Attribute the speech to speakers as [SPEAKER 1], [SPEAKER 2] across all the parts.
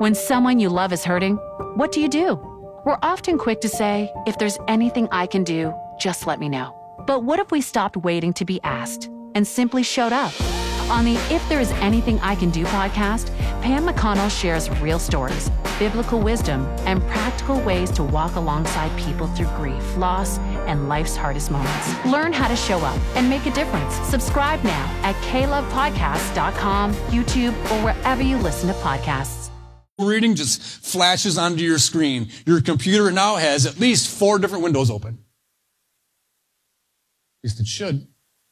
[SPEAKER 1] When someone you love is hurting, what do? We're often quick to say, if there's anything I can do, just let me know. But what if we stopped waiting to be asked and simply showed up? On the If There Is Anything I Can Do podcast, Pam McConnell shares real stories, biblical wisdom, and practical ways to walk alongside people through grief, loss, and life's hardest moments. Learn how to show up and make a difference. Subscribe now at klovepodcasts.com, YouTube, or wherever you listen to podcasts.
[SPEAKER 2] Reading just flashes onto your screen. Your computer now has at least 4 different windows open. At least it should.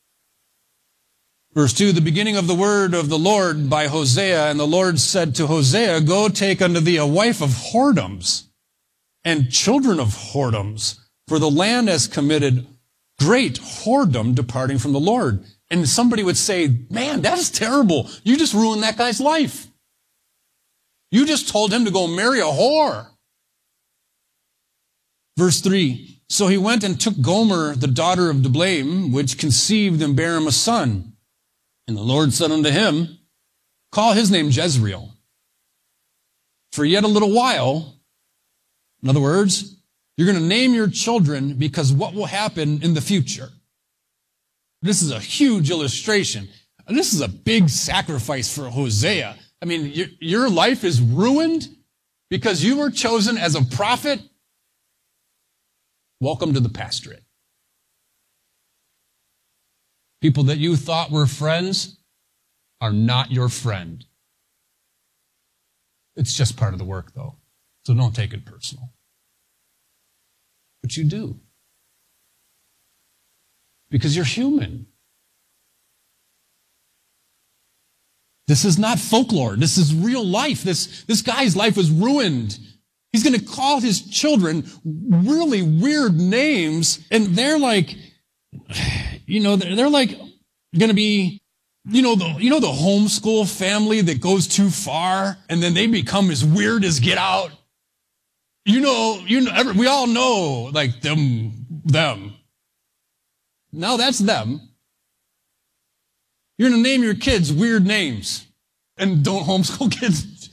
[SPEAKER 2] Verse 2, the beginning of the word of the Lord by Hosea, and the Lord said to Hosea, go take unto thee a wife of whoredoms and children of whoredoms, for the land has committed great whoredom departing from the Lord. And somebody would say, man, that is terrible. You just ruined that guy's life. You just told him to go marry a whore. Verse 3, so he went and took Gomer, the daughter of Diblaim, which conceived and bare him a son. And the Lord said unto him, call his name Jezreel. For yet a little while, in other words, you're going to name your children because what will happen in the future. This is a huge illustration. And this is a big sacrifice for Hosea. I mean, your life is ruined because you were chosen as a prophet. Welcome to the pastorate. People that you thought were friends are not your friend. It's just part of the work, though, so don't take it personal. But you do. Because you're human. This is not folklore. This is real life. This guy's life was ruined. He's going to call his children really weird names, and they're like, they're like going to be, the homeschool family that goes too far and then they become as weird as get out. We all know, like them. Now that's them. You're going to name your kids weird names and don't homeschool kids.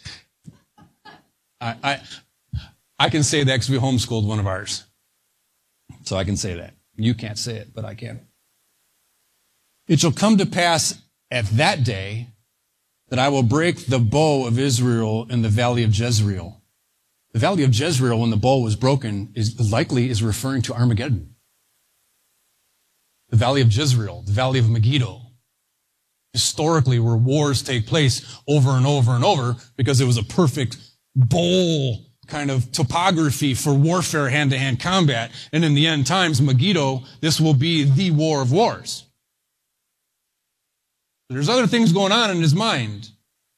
[SPEAKER 2] I can say that because we homeschooled one of ours. So I can say that. You can't say it, but I can. It shall come to pass at that day that I will break the bow of Israel in the valley of Jezreel. The valley of Jezreel, when the bow was broken, is referring to Armageddon. The valley of Jezreel, the valley of Megiddo. Historically, where wars take place over and over and over, because it was a perfect bowl kind of topography for warfare, hand-to-hand combat. And in the end times, Megiddo, this will be the war of wars. There's other things going on in his mind.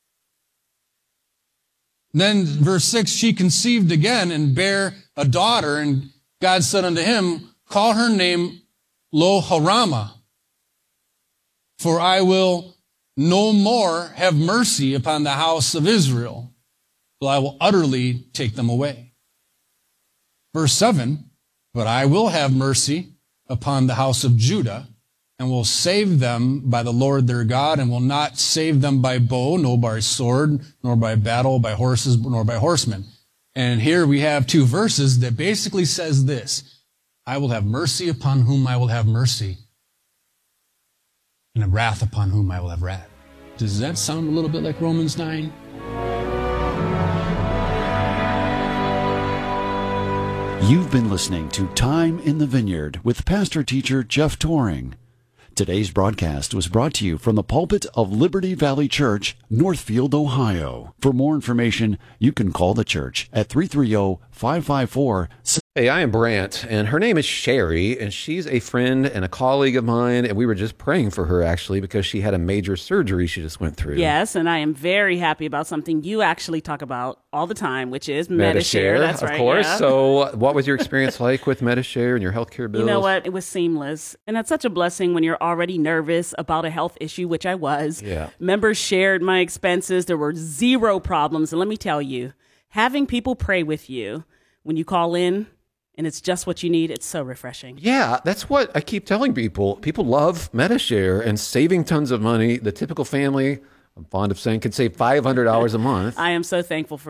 [SPEAKER 2] Then verse 6, she conceived again and bare a daughter, and God said unto him, call her name Lo-Haramah, for I will no more have mercy upon the house of Israel, but I will utterly take them away. Verse 7, but I will have mercy upon the house of Judah, and will save them by the Lord their God, and will not save them by bow, nor by sword, nor by battle, by horses, nor by horsemen. And here we have 2 verses that basically says this: I will have mercy upon whom I will have mercy, and a wrath upon whom I will have wrath. Does that sound a little bit like Romans 9?
[SPEAKER 3] You've been listening to Time in the Vineyard with pastor-teacher Jeff Toring. Today's broadcast was brought to you from the pulpit of Liberty Valley Church, Northfield, Ohio. For more information, you can call the church at 330-554.
[SPEAKER 4] Hey, I am Brant, and her name is Sherry, and she's a friend and a colleague of mine, and we were just praying for her, actually, because she had a major surgery she just went through.
[SPEAKER 5] Yes, and I am very happy about something you actually talk about all the time, which is Medi-Share. That's right,
[SPEAKER 4] of course.
[SPEAKER 5] Yeah.
[SPEAKER 4] So what was your experience like with Medi-Share and your healthcare bills?
[SPEAKER 5] You know what? It was seamless, and that's such a blessing when you're already nervous about a health issue, which I was.
[SPEAKER 4] Yeah.
[SPEAKER 5] Members shared my expenses. There were 0 problems, and let me tell you, having people pray with you when you call in, and it's just what you need, it's so refreshing.
[SPEAKER 4] Yeah, that's what I keep telling people. People love Medi-Share and saving tons of money. The typical family, I'm fond of saying, could save $500 a month.
[SPEAKER 5] I am so thankful for